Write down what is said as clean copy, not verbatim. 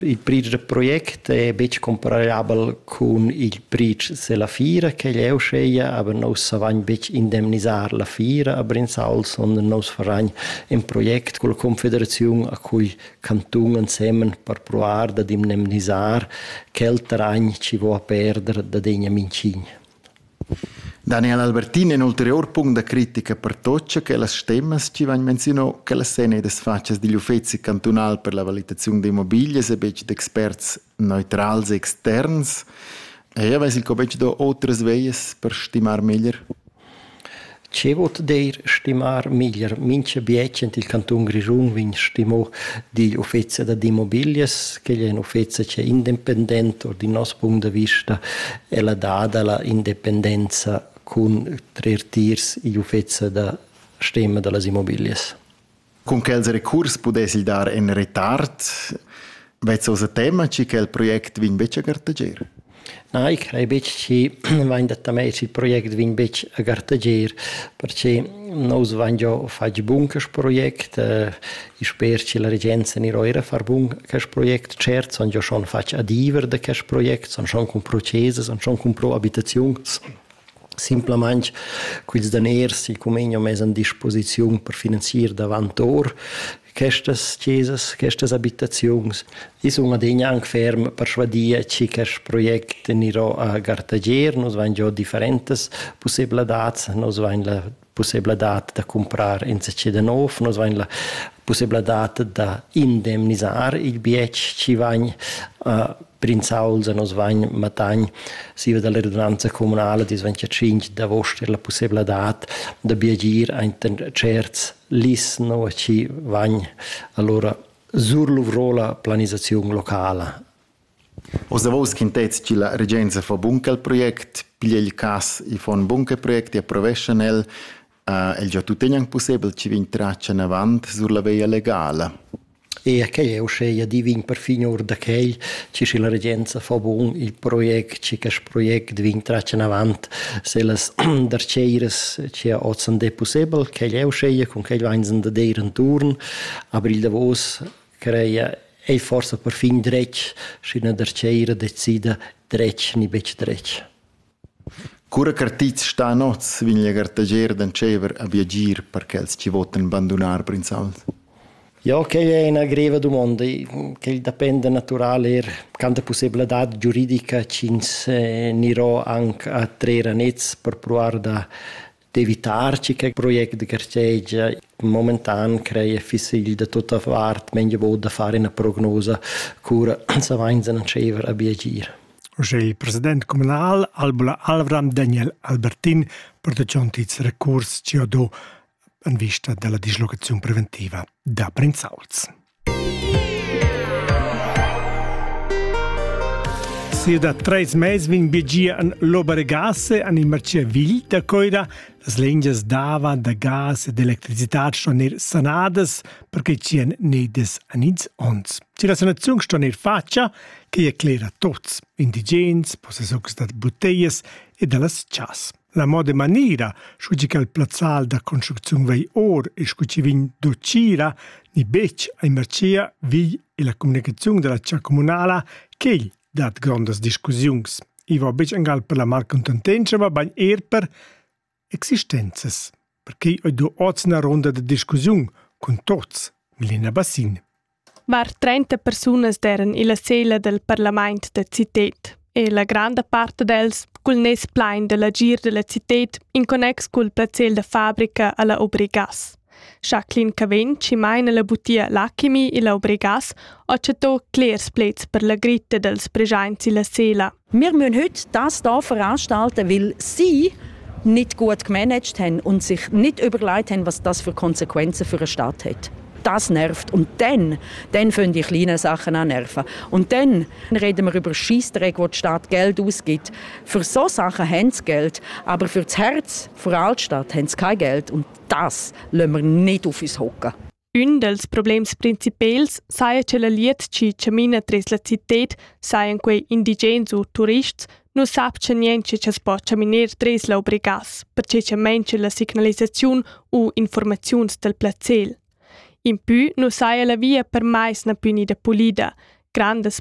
Il pritsch del project è bec comparabile con il pritsch della fira che gli sceia, aber nos savagn bec indemnisar la fira a Brinsal, sondern nos faragn un project con la Confederazione a cui Cantun insieme per provare ad indemnisar quel terragno ci va a perdere da degna mincin. Daniel Albertin, un ulterior punto de critica per Toccia che las stemmas ci van menzionò che la sene des faccias di uffizi cantonal per la valutazione de immobilie e bec d'experts neutrals e externs. E avessi il cobec do otras veies per stimar meglio? Ce vot der stimar miglior. Mince biecent il Canton Grischun vin stimò di uffizi da immobilies, che è un uffizi che è indipendente, o di nostro punto di vista è la data la indipendenza con tre tirs gli uffizi da stemma delle immobilies. Con quels recurs potessi dar en retard? Vezzo un tema che il progetto vin bec a gartager? No, io credo che il progetto viene bec a gartager, perché noi abbiamo già fatto bunkers project, io spero che la Regenza non ora fare bunkers project, certo, sono già schon fatto adiver da questo project, sono schon con procese, sono schon con pro abitazioni. Simplemente quels daners il Comegno ha messo a disposizione per finanziare davanti queste chiesas, queste abitazioni. Io sono anche fermo per svadia che questo progetto non a gartager, noi abbiamo già differenti possibilità, noi abbiamo la possibilità di comprare in CC de nuovo, noi abbiamo la possibilità di indemnizzare il biec che va a Brinsauls e nos vain matagn siva dalla redundanza comunale di svancacinc da vostra la possibilità de biagir a certs lis no ci vain allora sur l'uvrola planizzazione locale. Os davos quintets che la Regenza fa bunkel project, piglia il cas i fon bunkel project e professional el già tutto possibile ci vin traccia in avant sur la via legale. E che è uscita di vin per finor da che ci la Regenza fa buon il progetto che questo progetto vin traccia in avanti se las darceires ci ha ozzande possibile che è uscita con che vanno da dare un turno aber il davos crea e forse per fin drecch se una darceira decida drecch ni bec drecch. Cura cartiz sta noz vin la gartager d'ancever a viagir perché ci voten abbandonar Brinsal. Ja, che è una grave domanda, che dipende naturale, quanta possibilità giuridica ci nirò anche a tre annetti per provare da evitare che il progetto di carceggia momentan crea difficile da tutta parte, meglio vuol da fare una prognosa cura se vanno a viagire. Il presidente comunale Albula Alvram Daniel Albertin per il recurso ci ha dato in vista della dislocazione preventiva da Brinsauls. Si da 3 mesi vin viaggia in Lobregasse in Marcia Vil da coira las linjas d'ava da gas ed elettricità sono sanadas perché ci nedes anits ons. Ci la sanazione sto ner faccia che erklära tots, indigens, possessox da botelles e dallas chas. La moda maniera, scuci che il plazzal da costruzione vei or e scuci vin docira, ni bec ai marcia vi e la comunicazione della cia comunale che dat grandes discussions. I va bec angal per la marca contentenza, ma bain per existenzas. Perché ho do una ronda di discussione con tots, Milena Bassin. Mar 30 persone eran in la sala del Parlamento da Citet e la grande parte dels col nes plain della gir della Citet in connex col plazel da fabbrica alla Obrigas. Jacqueline Caven ci mai nella bottia Lachimi e la Obrigas accettò Clearsplets per la gritte dels presents in la sala. Wir müssen heute das hier veranstalten, weil sie nicht gut gemanagt haben und sich nicht überlegt haben, was das für Konsequenzen für eine Stadt hat. Das nervt. Und dann fangen die kleinen Sachen an nerven. Und dann reden wir über Scheissdreck, wo die Stadt Geld ausgibt. Für so Sachen haben sie Geld, aber für das Herz der Altstadt haben sie kein Geld. Und das lassen wir nicht auf uns hocken. Un dels problems principals saja che la liet ci camina tres la citet sajan quei indigens o turists no sap che niente che spo caminer tres la Obrigas perché che menche la signalizzazione o informazions del plazel. In più no saja la via per mais na puni da pulida grandes